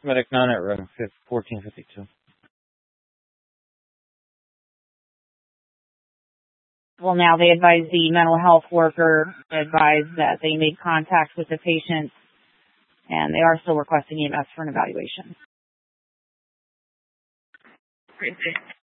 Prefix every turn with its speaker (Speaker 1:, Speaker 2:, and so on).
Speaker 1: Medic 9 at room 1452.
Speaker 2: Well, now they advise the mental health worker that they made contact with the patient, and they are still requesting EMS for an evaluation.
Speaker 3: Great.